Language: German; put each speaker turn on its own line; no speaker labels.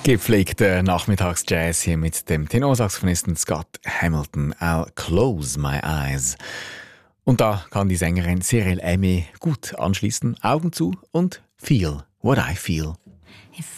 Gepflegter Nachmittagsjazz hier mit dem Tenorsaxophonisten Scott Hamilton. I'll close my eyes. Und da kann die Sängerin Cyril Aimé gut anschließen. Augen zu und feel what I feel.